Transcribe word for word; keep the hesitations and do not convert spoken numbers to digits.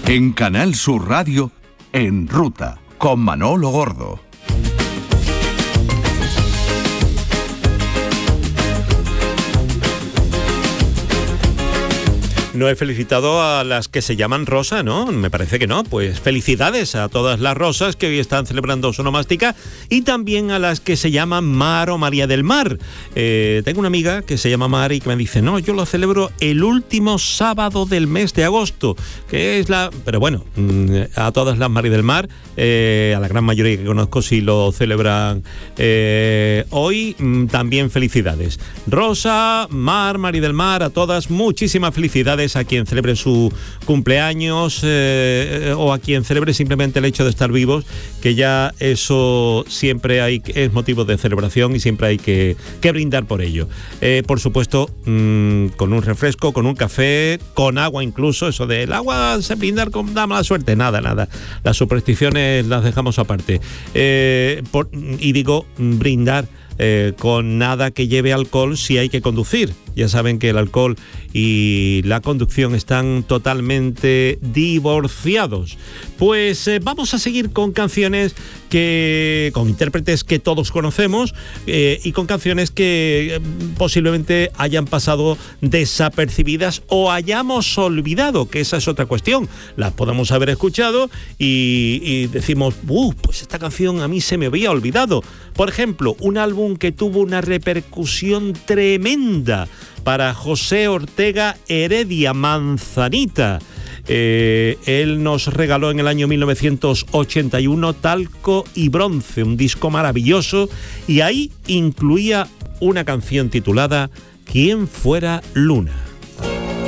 En Canal Sur Radio, En Ruta, con Manolo Gordo. No he felicitado a las que se llaman Rosa, ¿no? Me parece que no. Pues felicidades a todas las Rosas que hoy están celebrando su onomástica y también a las que se llaman Mar o María del Mar. Eh, tengo una amiga que se llama Mar y que me dice, no, yo lo celebro el último sábado del mes de agosto, que es la... Pero bueno, a todas las María del Mar, eh, a la gran mayoría que conozco, si lo celebran eh, hoy, también felicidades. Rosa, Mar, María del Mar, a todas muchísimas felicidades, a quien celebre su cumpleaños eh, o a quien celebre simplemente el hecho de estar vivos, que ya eso siempre hay, es motivo de celebración y siempre hay que, que brindar por ello. Eh, por supuesto, mmm, con un refresco, con un café, con agua incluso. Eso del agua se brindar con da mala suerte, nada, nada. Las supersticiones las dejamos aparte. Eh, por, y digo brindar Eh, con nada que lleve alcohol si hay que conducir. Ya saben que el alcohol y la conducción están totalmente divorciados. Pues eh, vamos a seguir con canciones que, con intérpretes que todos conocemos eh, y con canciones que eh, posiblemente hayan pasado desapercibidas o hayamos olvidado, que esa es otra cuestión. Las podemos haber escuchado y, y decimos, uh, pues esta canción a mí se me había olvidado. Por ejemplo, un álbum que tuvo una repercusión tremenda para José Ortega Heredia, Manzanita. Eh, él nos regaló en el año mil novecientos ochenta y uno Talco y Bronce, un disco maravilloso, y ahí incluía una canción titulada ¿Quién fuera Luna?